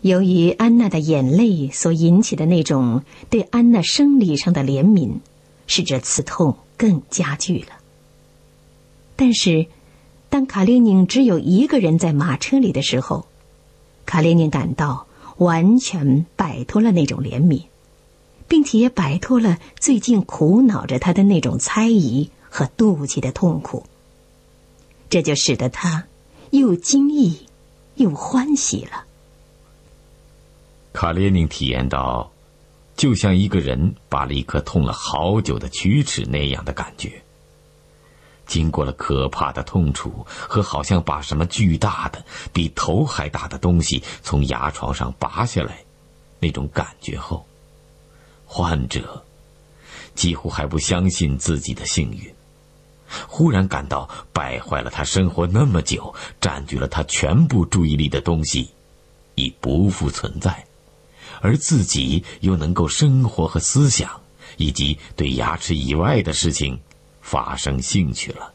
由于安娜的眼泪所引起的那种对安娜生理上的怜悯，使这刺痛更加剧了。但是当卡列宁只有一个人在马车里的时候，卡列宁感到完全摆脱了那种怜悯，并且也摆脱了最近苦恼着他的那种猜疑和妒忌的痛苦。这就使得他又惊异又欢喜了。 卡列宁体验到就像一个人拔了一颗痛了好久的锯齿那样的感觉，经过了可怕的痛楚和好像把什么巨大的比头还大的东西从牙床上拔下来那种感觉后，患者几乎还不相信自己的幸运，忽然感到败坏了他生活那么久占据了他全部注意力的东西已不复存在，而自己又能够生活和思想以及对牙齿以外的事情发生兴趣了。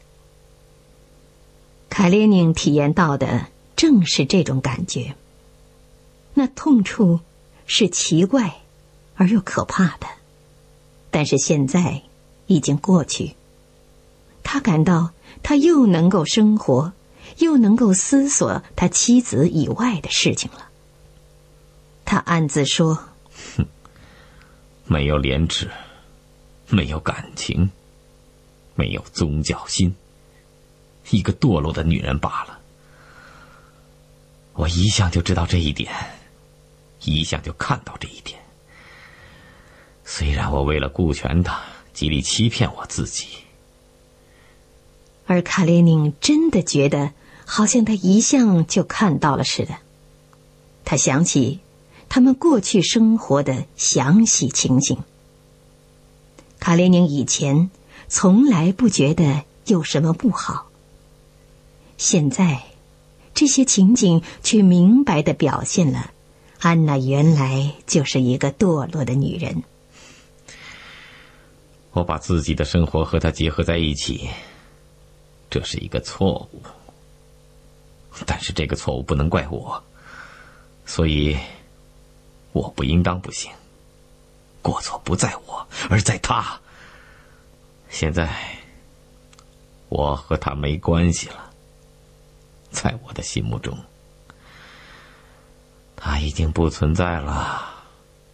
卡列宁体验到的正是这种感觉，那痛处是奇怪而又可怕的，但是现在已经过去。他感到他又能够生活，又能够思索他妻子以外的事情了。他暗自说： 没有廉耻，没有感情，没有宗教心，一个堕落的女人罢了。我一向就知道这一点，一向就看到这一点。虽然我为了顾全她，极力欺骗我自己。 而卡列宁真的觉得好像他一向就看到了似的。他想起他们过去生活的详细情形。卡列宁以前从来不觉得有什么不好，现在这些情景却明白地表现了安娜原来就是一个堕落的女人。 我把自己的生活和她结合在一起，这是一个错误，但是这个错误不能怪我，所以我不应当不行。过错不在我，而在他。现在我和他没关系了，在我的心目中他已经不存在了。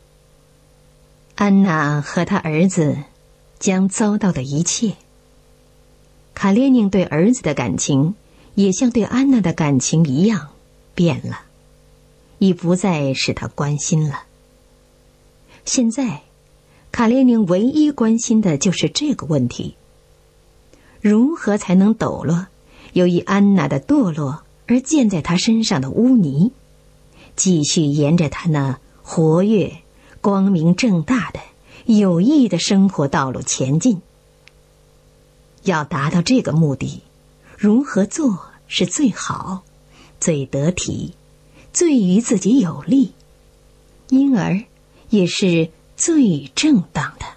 安娜和她儿子将遭到的一切，卡列宁对儿子的感情也像对安娜的感情一样变了，已不再使他关心了。现在卡列宁唯一关心的就是这个问题：如何才能抖落由于安娜的堕落而溅在他身上的污泥，继续沿着他那活跃、光明正大的、有益的生活道路前进。要达到这个目的，如何做是最好、最得体、最于自己有利，因而也是最正当的。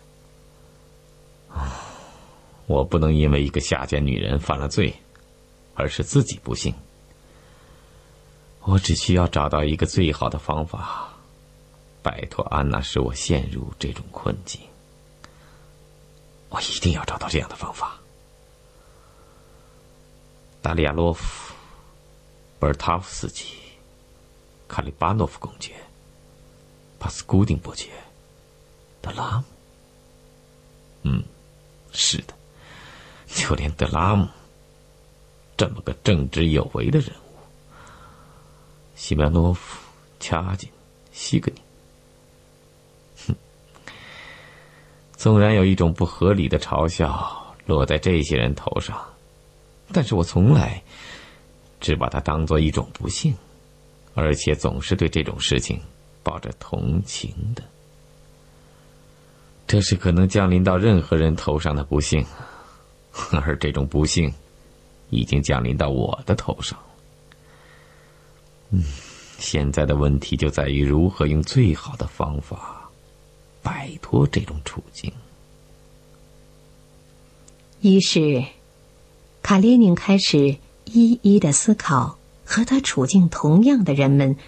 我不能因为一个下贱女人犯了罪而使自己不幸。我只需要找到一个最好的方法，摆脱安娜使我陷入这种困境。我一定要找到这样的方法。达利亚洛夫、博尔塔夫斯基、卡里巴诺夫公爵、帕斯古丁伯爵、德拉姆，是的，就连德拉姆这么个正直有为的人物，西苗诺夫、恰金、西格宁，纵然有一种不合理的嘲笑落在这些人头上，但是我从来只把它当作一种不幸，而且总是对这种事情抱着同情的。这是可能降临到任何人头上的不幸，而这种不幸已经降临到我的头上。现在的问题就在于如何用最好的方法摆脱这种处境。 于是卡列宁开始一一的思考和他处境同样的人们